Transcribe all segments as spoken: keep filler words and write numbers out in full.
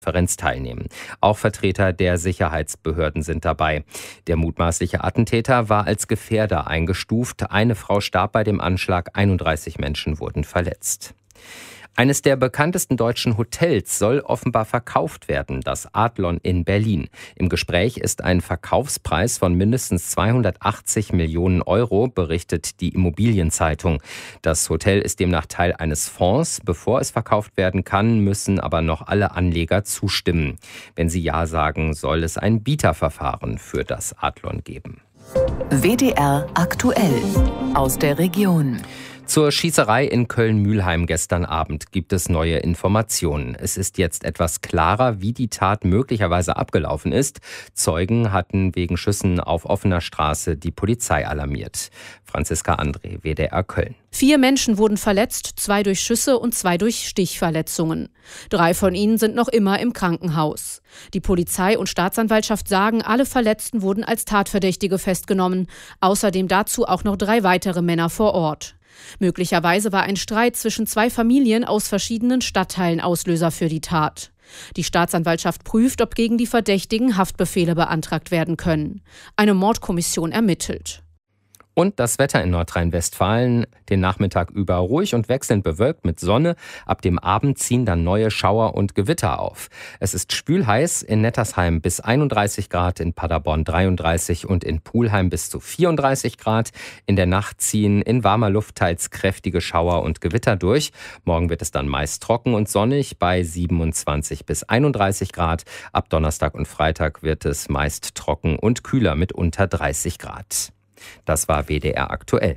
Konferenz teilnehmen. Auch Vertreter der Sicherheitsbehörden sind dabei. Der mutmaßliche Attentäter war als Gefährder eingestuft. Eine Frau starb bei dem Anschlag, einunddreißig Menschen wurden verletzt. Eines der bekanntesten deutschen Hotels soll offenbar verkauft werden, das Adlon in Berlin. Im Gespräch ist ein Verkaufspreis von mindestens zweihundertachtzig Millionen Euro, berichtet die Immobilienzeitung. Das Hotel ist demnach Teil eines Fonds. Bevor es verkauft werden kann, müssen aber noch alle Anleger zustimmen. Wenn sie Ja sagen, soll es ein Bieterverfahren für das Adlon geben. W D R aktuell aus der Region. Zur Schießerei in Köln-Mülheim gestern Abend gibt es neue Informationen. Es ist jetzt etwas klarer, wie die Tat möglicherweise abgelaufen ist. Zeugen hatten wegen Schüssen auf offener Straße die Polizei alarmiert. Franziska André, W D R Köln. Vier Menschen wurden verletzt, zwei durch Schüsse und zwei durch Stichverletzungen. Drei von ihnen sind noch immer im Krankenhaus. Die Polizei und Staatsanwaltschaft sagen, alle Verletzten wurden als Tatverdächtige festgenommen. Außerdem dazu auch noch drei weitere Männer vor Ort. Möglicherweise war ein Streit zwischen zwei Familien aus verschiedenen Stadtteilen Auslöser für die Tat. Die Staatsanwaltschaft prüft, ob gegen die Verdächtigen Haftbefehle beantragt werden können. Eine Mordkommission ermittelt. Und das Wetter in Nordrhein-Westfalen, den Nachmittag über ruhig und wechselnd bewölkt mit Sonne. Ab dem Abend ziehen dann neue Schauer und Gewitter auf. Es ist schwülheiß, in Nettersheim bis einunddreißig Grad, in Paderborn dreiunddreißig und in Pulheim bis zu vierunddreißig Grad. In der Nacht ziehen in warmer Luft teils kräftige Schauer und Gewitter durch. Morgen wird es dann meist trocken und sonnig bei siebenundzwanzig bis einunddreißig Grad. Ab Donnerstag und Freitag wird es meist trocken und kühler mit unter dreißig Grad. Das war W D R aktuell.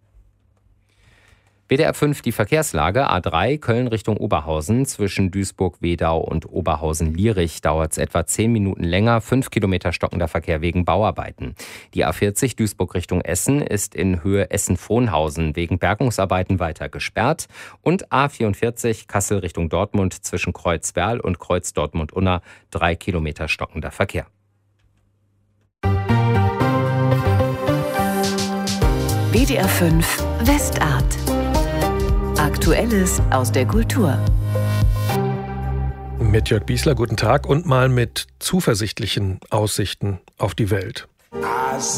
W D R fünf die Verkehrslage. A drei Köln Richtung Oberhausen. Zwischen Duisburg-Wedau und Oberhausen-Lierich dauert es etwa zehn Minuten länger. Fünf Kilometer stockender Verkehr wegen Bauarbeiten. Die A vierzig Duisburg Richtung Essen ist in Höhe Essen-Frohnhausen wegen Bergungsarbeiten weiter gesperrt. Und A vierundvierzig Kassel Richtung Dortmund zwischen Kreuz-Werl und Kreuz-Dortmund-Unna drei Kilometer stockender Verkehr. W D R fünf Westart. Aktuelles aus der Kultur. Mit Jörg Biesler, guten Tag und mal mit zuversichtlichen Aussichten auf die Welt.